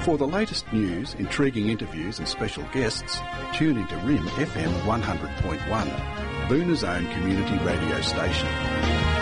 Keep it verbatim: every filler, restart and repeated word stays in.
For the latest news, intriguing interviews and special guests, tune into R I M F M one hundred point one, Boona's own community radio station.